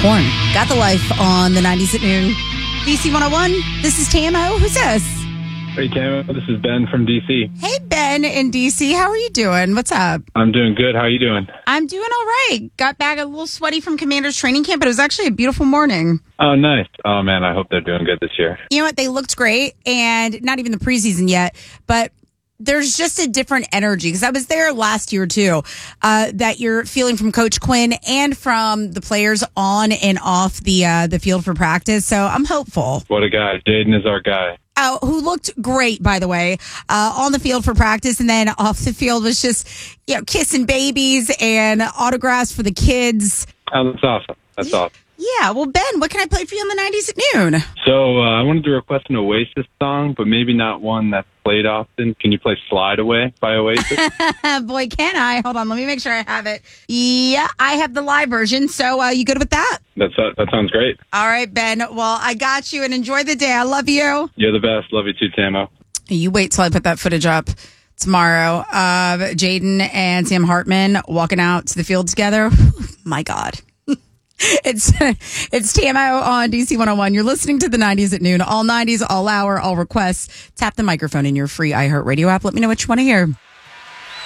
Corn. Got the life on the 90s at noon. DC 101. This is TMO. Who's this? Hey, Cam. This is Ben from D.C. Hey, Ben in D.C. How are you doing? What's up? I'm doing good. How are you doing? I'm doing all right. Got back a little sweaty from Commander's training camp, but it was actually a beautiful morning. Oh, nice. Oh, man, I hope they're doing good this year. You know what? They looked great, and not even the preseason yet, but there's just a different energy because I was there last year too, that you're feeling from Coach Quinn and from the players on and off the field for practice. So I'm hopeful. What a guy. Jaden is our guy. Who looked great, by the way, on the field for practice, and then off the field was just, kissing babies and autographs for the kids. Oh, that's awesome. That's awesome. Yeah, well, Ben, what can I play for you on the 90s at noon? So I wanted to request an Oasis song, but maybe not one that's played often. Can you play Slide Away by Oasis? Boy, can I. Hold on, let me make sure I have it. Yeah, I have the live version, so you good with that? That sounds great. All right, Ben. Well, I got you, and enjoy the day. I love you. You're the best. Love you too, Tamo. You wait till I put that footage up tomorrow of Jaden and Sam Hartman walking out to the field together. My God. It's TMO on DC 101. You're listening to the 90s at noon. All 90s, all hour, all requests. Tap the microphone in your free iHeartRadio app. Let me know what you want to hear.